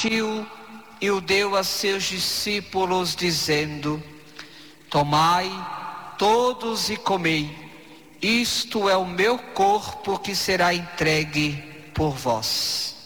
partiu e o deu a seus discípulos, dizendo: tomai todos e comei, isto é o meu corpo que será entregue por vós.